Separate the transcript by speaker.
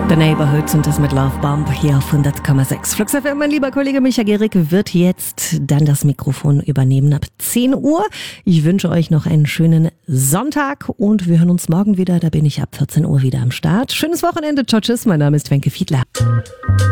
Speaker 1: The Neighborhood und das mit Love Bomb hier auf 100,6. Flux FM, mein lieber Kollege Micha Gehrig wird jetzt dann das Mikrofon übernehmen ab 10 Uhr. Ich wünsche euch noch einen schönen Sonntag und wir hören uns morgen wieder. Da bin ich ab 14 Uhr wieder am Start. Schönes Wochenende. Ciao, tschüss. Mein Name ist Wenke Fiedler.